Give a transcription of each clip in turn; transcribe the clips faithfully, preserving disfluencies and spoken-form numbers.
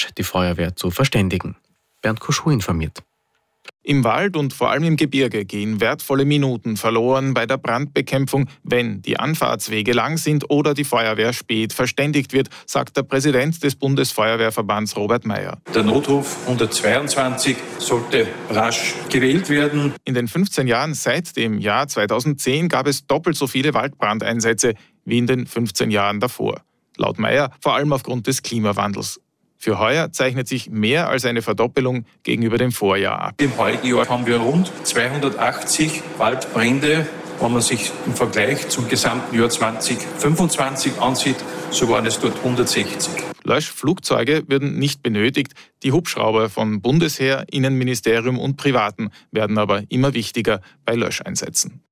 rasch die Feuerwehr zu verständigen. Bernd Kuschuh informiert. Im Wald und vor allem im Gebirge gehen wertvolle Minuten verloren bei der Brandbekämpfung, wenn die Anfahrtswege lang sind oder die Feuerwehr spät verständigt wird, sagt der Präsident des Bundesfeuerwehrverbands Robert Meyer. Der Notruf hundertzweiundzwanzig sollte rasch gewählt werden. In den fünfzehn Jahren seit dem Jahr zweitausendzehn gab es doppelt so viele Waldbrandeinsätze wie in den fünfzehn Jahren davor. Laut Meyer vor allem aufgrund des Klimawandels. Für heuer zeichnet sich mehr als eine Verdoppelung gegenüber dem Vorjahr ab. Im heutigen Jahr haben wir rund zweihundertachtzig Waldbrände. Wenn man sich im Vergleich zum gesamten Jahr zweitausendfünfundzwanzig ansieht, so waren es dort hundertsechzig. Löschflugzeuge würden nicht benötigt. Die Hubschrauber von Bundesheer, Innenministerium und Privaten werden aber immer wichtiger bei Löscheinsätzen.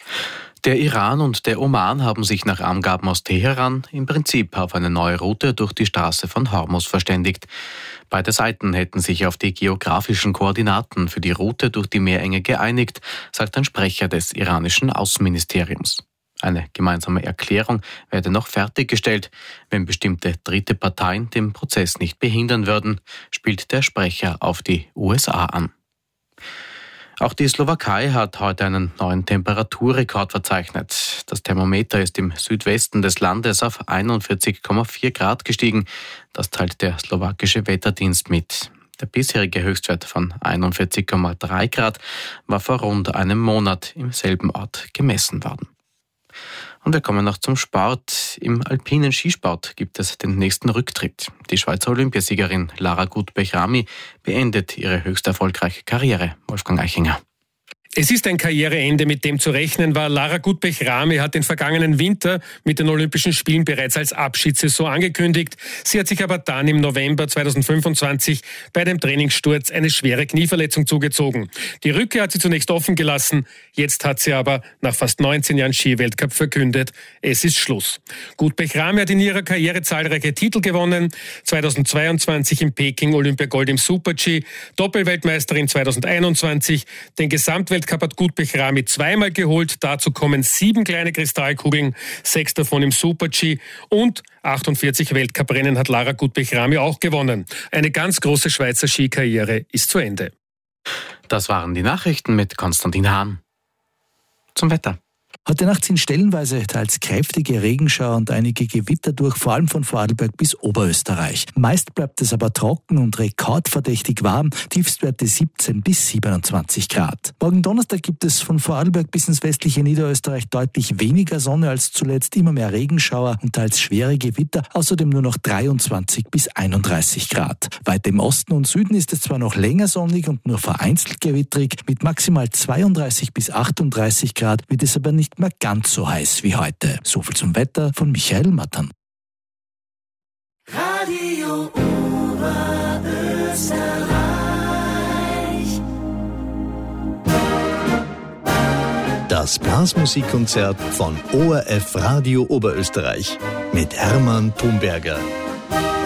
Der Iran und der Oman haben sich nach Angaben aus Teheran im Prinzip auf eine neue Route durch die Straße von Hormuz verständigt. Beide Seiten hätten sich auf die geografischen Koordinaten für die Route durch die Meerenge geeinigt, sagt ein Sprecher des iranischen Außenministeriums. Eine gemeinsame Erklärung werde noch fertiggestellt. Wenn bestimmte dritte Parteien den Prozess nicht behindern würden, spielt der Sprecher auf die U S A an. Auch die Slowakei hat heute einen neuen Temperaturrekord verzeichnet. Das Thermometer ist im Südwesten des Landes auf einundvierzig Komma vier Grad gestiegen. Das teilt der slowakische Wetterdienst mit. Der bisherige Höchstwert von einundvierzig Komma drei Grad war vor rund einem Monat im selben Ort gemessen worden. Und wir kommen noch zum Sport. Im alpinen Skisport gibt es den nächsten Rücktritt. Die Schweizer Olympiasiegerin Lara Gut-Bechramy beendet ihre höchst erfolgreiche Karriere. Wolfgang Eichinger. Es ist ein Karriereende, mit dem zu rechnen war. Lara Gut-Bechramy hat den vergangenen Winter mit den Olympischen Spielen bereits als Abschiedssaison angekündigt. Sie hat sich aber dann im November zweitausendfünfundzwanzig bei einem Trainingssturz eine schwere Knieverletzung zugezogen. Die Rückkehr hat sie zunächst offen gelassen. Jetzt hat sie aber nach fast neunzehn Jahren Skiweltcup verkündet, es ist Schluss. Gut-Bechramy hat in ihrer Karriere zahlreiche Titel gewonnen. zweitausendzweiundzwanzig in Peking Olympiagold im Super-G, Doppelweltmeisterin zweitausendeinundzwanzig, den Gesamtweltcup hat Gut-Bechramy zweimal geholt. Dazu kommen sieben kleine Kristallkugeln, sechs davon im Super-G und achtundvierzig Weltcuprennen hat Lara Gut-Bechramy auch gewonnen. Eine ganz große Schweizer Skikarriere ist zu Ende. Das waren die Nachrichten mit Konstantin Hahn. Zum Wetter. Heute Nacht sind stellenweise teils kräftige Regenschauer und einige Gewitter durch, vor allem von Vorarlberg bis Oberösterreich. Meist bleibt es aber trocken und rekordverdächtig warm, Tiefstwerte siebzehn bis siebenundzwanzig Grad. Morgen Donnerstag gibt es von Vorarlberg bis ins westliche Niederösterreich deutlich weniger Sonne als zuletzt, immer mehr Regenschauer und teils schwere Gewitter, außerdem nur noch dreiundzwanzig bis einunddreißig Grad. Weit im Osten und Süden ist es zwar noch länger sonnig und nur vereinzelt gewittrig, mit maximal zweiunddreißig bis achtunddreißig Grad wird es aber nicht mehr ganz so heiß wie heute. So viel zum Wetter von Michael Mattern. Radio Oberösterreich. Das Blasmusikkonzert von O R F Radio Oberösterreich mit Hermann Thunberger.